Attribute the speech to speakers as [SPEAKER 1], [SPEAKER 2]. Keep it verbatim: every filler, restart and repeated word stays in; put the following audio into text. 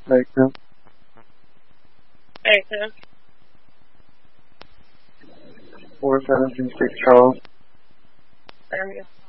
[SPEAKER 1] Baker.
[SPEAKER 2] Baker.
[SPEAKER 1] four seventeen six Charles.
[SPEAKER 2] There we go.